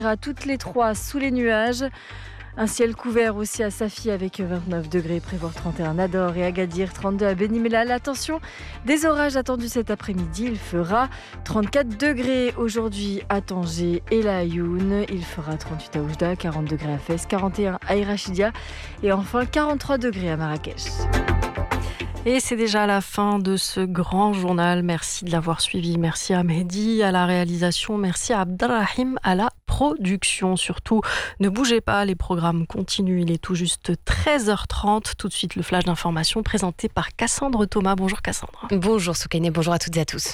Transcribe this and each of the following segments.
Toutes les trois sous les nuages. Un ciel couvert aussi à Safi avec 29 degrés, prévoir 31 à Nador et Agadir, 32 à Beni Mellal. Attention, des orages attendus cet après-midi. Il fera 34 degrés aujourd'hui à Tanger et La Ayoun. Il fera 38 à Oujda, 40 degrés à Fès, 41 à Irachidia et enfin 43 degrés à Marrakech. Et c'est déjà la fin de ce grand journal. Merci de l'avoir suivi. Merci à Mehdi à la réalisation. Merci à Abdelrahim à la production. Surtout, ne bougez pas, les programmes continuent. Il est tout juste 13h30. Tout de suite, le flash d'information présenté par Cassandre Thomas. Bonjour Cassandre. Bonjour Soukaine, bonjour à toutes et à tous.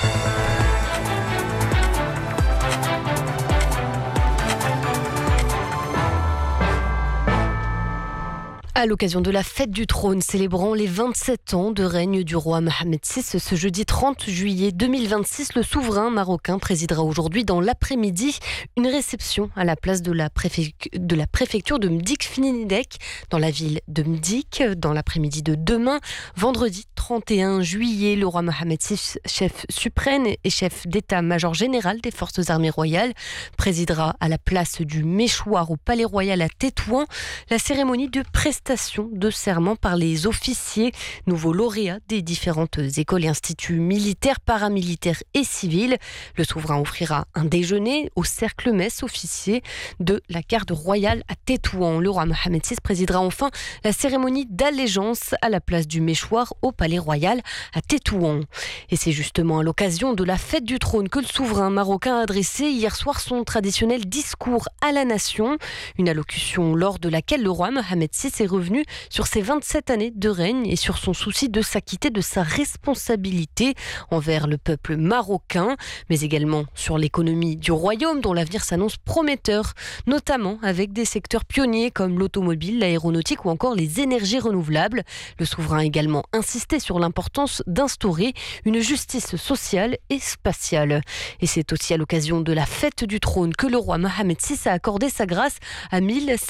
À l'occasion de la fête du trône célébrant les 27 ans de règne du roi Mohammed VI, ce jeudi 30 juillet 2026, le souverain marocain présidera aujourd'hui dans l'après-midi une réception à la place de la préfecture de Mdik-Finidek dans la ville de Mdik. Dans l'après-midi de demain, vendredi 31 juillet, le roi Mohammed VI, chef suprême et chef d'état-major général des forces armées royales, présidera à la place du Méchoir au Palais Royal à Tétouan la cérémonie de prestation de serment par les officiers, nouveaux lauréats des différentes écoles et instituts militaires, paramilitaires et civils. Le souverain offrira un déjeuner au cercle mess officier de la garde royale à Tétouan. Le roi Mohammed VI présidera enfin la cérémonie d'allégeance à la place du Méchoir au Palais Royal à Tétouan. Et c'est justement à l'occasion de la fête du trône que le souverain marocain a adressé hier soir son traditionnel discours à la nation. Une allocution lors de laquelle le roi Mohammed VI est revenu sur ses 27 années de règne et sur son souci de s'acquitter de sa responsabilité envers le peuple marocain, mais également sur l'économie du royaume dont l'avenir s'annonce prometteur, notamment avec des secteurs pionniers comme l'automobile, l'aéronautique ou encore les énergies renouvelables. Le souverain a également insisté sur l'importance d'instaurer une justice sociale et spatiale. Et c'est aussi à l'occasion de la fête du trône que le roi Mohammed VI a accordé sa grâce à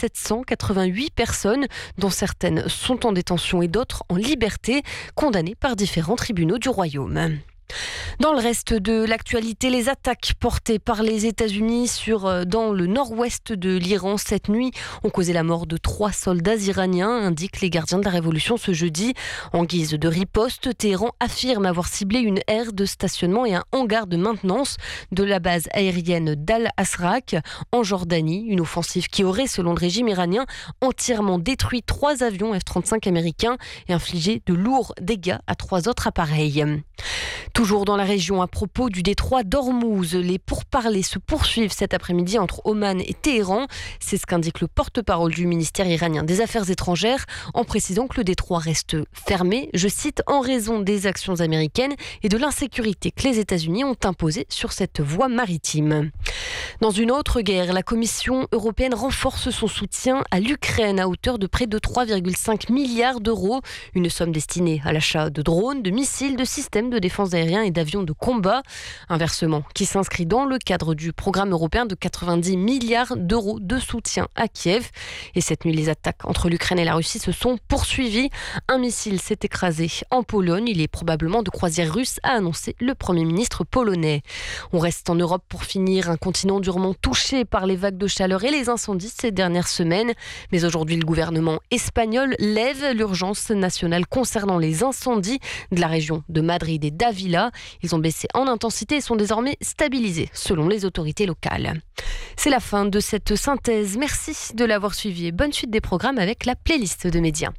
1788 personnes, dont certaines sont en détention et d'autres en liberté, condamnées par différents tribunaux du royaume. Dans le reste de l'actualité, les attaques portées par les États-Unis dans le nord-ouest de l'Iran cette nuit ont causé la mort de 3 soldats iraniens, indiquent les gardiens de la révolution ce jeudi. En guise de riposte, Téhéran affirme avoir ciblé une aire de stationnement et un hangar de maintenance de la base aérienne d'Al-Asraq en Jordanie. Une offensive qui aurait, selon le régime iranien, entièrement détruit 3 avions F-35 américains et infligé de lourds dégâts à 3 autres appareils. Toujours dans la région, à propos du détroit d'Ormuz, les pourparlers se poursuivent cet après-midi entre Oman et Téhéran. C'est ce qu'indique le porte-parole du ministère iranien des Affaires étrangères, en précisant que le détroit reste fermé, je cite, en raison des actions américaines et de l'insécurité que les États-Unis ont imposée sur cette voie maritime. Dans une autre guerre, la Commission européenne renforce son soutien à l'Ukraine à hauteur de près de 3,5 milliards d'euros, une somme destinée à l'achat de drones, de missiles, de systèmes de défense aérienne et d'avions de combat. Un versement qui s'inscrit dans le cadre du programme européen de 90 milliards d'euros de soutien à Kiev. Et cette nuit, les attaques entre l'Ukraine et la Russie se sont poursuivies. Un missile s'est écrasé en Pologne. Il est probablement de croisière russe, a annoncé le Premier ministre polonais. On reste en Europe pour finir, un continent durement touché par les vagues de chaleur et les incendies ces dernières semaines. Mais aujourd'hui, le gouvernement espagnol lève l'urgence nationale concernant les incendies de la région de Madrid et d'Avila. Ils ont baissé en intensité et sont désormais stabilisés selon les autorités locales. C'est la fin de cette synthèse. Merci de l'avoir suivi et bonne suite des programmes avec la playlist de Média.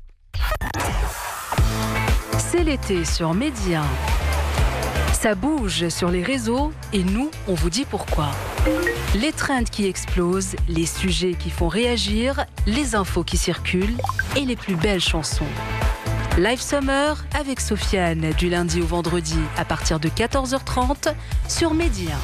C'est l'été sur Média. Ça bouge sur les réseaux et nous, on vous dit pourquoi. Les trends qui explosent, les sujets qui font réagir, les infos qui circulent et les plus belles chansons. Live Summer avec Sofiane du lundi au vendredi à partir de 14h30 sur Média.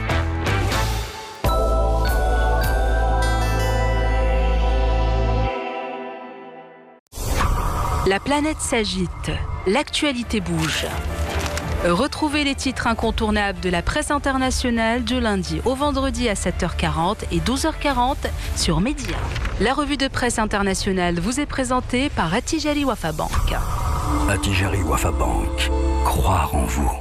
La planète s'agite, l'actualité bouge. Retrouvez les titres incontournables de la presse internationale du lundi au vendredi à 7h40 et 12h40 sur Média. La revue de presse internationale vous est présentée par Attijari Wafa Bank. Attijari Wafa Bank. Croire en vous.